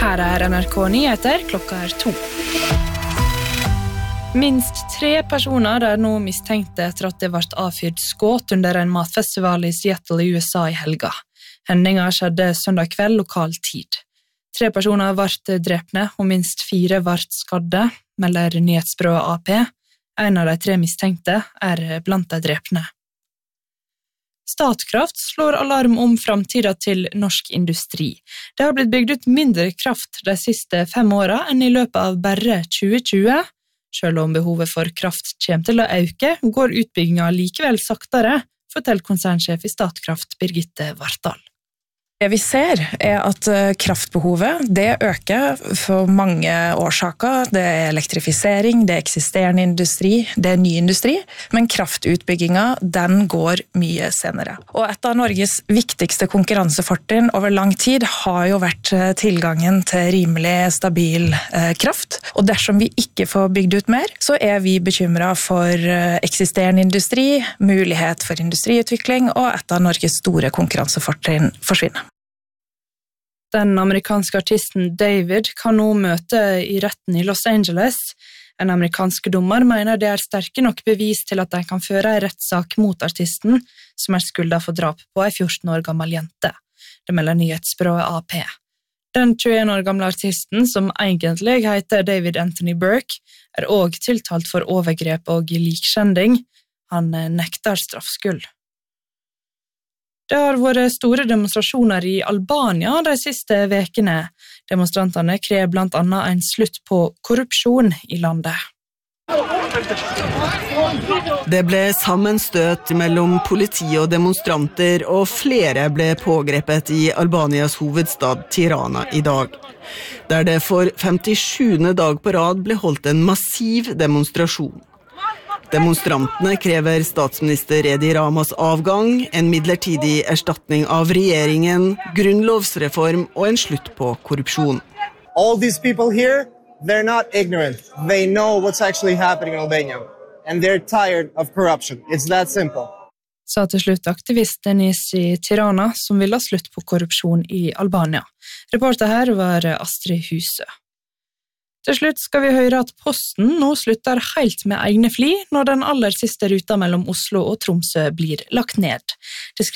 Her NRK Nyheter, klokka 2. Minst 3 personer er nå mistenkte etter at det ble avfyrt skudd under en matfestival i Seattle i USA i helga. Hendingen skjedde søndag kveld lokal tid. 3 personer ble drepne og minst 4 ble skadde, melder nyhetsbyrået AP. En av de 3 mistenkte er blant de drepne. Statkraft slår alarm om framtiden til norsk industri. Det har blitt bygd ut mindre kraft de siste 5 årene enn i løpet av bare 2020. Selv om behovet for kraft kommer til å øke, går utbyggingen likevel saktere, forteller konsernsjef i Statkraft Birgitte Vartdal. Det vi ser at kraftbehovet det øker for mange årsaker. Det elektrifisering, det eksisterende industri, det ny industri, men kraftutbyggingen den går mye senere. Og et av Norges viktigste konkurransefortrinn over lang tid har jo vært tilgangen til rimelig stabil kraft. Og dersom vi ikke får bygd ut mer, så er vi bekymret for eksisterende industri, mulighet for industriutvikling, og et av Norges store konkurransefortrinn forsvinner. Den amerikanske artisten David kan nå møte i retten i Los Angeles. En amerikansk dommer mener det er sterke nok bevis til at de kan føre en rettssak mot artisten, som er skyldet for drap på en 14 år gammel jente. Det melder nyhetsbyrået AP. Den 21 år gamle artisten, som egentlig heter David Anthony Burke, er også tiltalt for overgrep og likskjending. Han nekter straffskyld. Det har vært store demonstrasjoner i Albania de siste vekene. Demonstrantene krever blant annet en slutt på korrupsjon i landet. Det ble sammenstøt mellom politi og demonstranter, og flere ble pågrepet i Albanias hovedstad Tirana i dag, der det for 57. dag på rad ble holdt en massiv demonstrasjon. Demonstrantene krever statsminister Edi Ramas avgang, en midlertidig erstatning av regjeringen, grunnlovsreform og en slutt på korrupsjon. All these people here, they're not ignorant. They know what's actually happening in Albania. And they're tired of corruption. It's that simple. Sa til slutt aktivist Denis i Tirana, som vil ha slutt på korrupsjon i Albania. Reporter her var Astrid Huse. Til slutt skal vi høre at Posten nå slutter helt med egne fly når den aller siste ruta mellom Oslo og Tromsø blir lagt ned. Det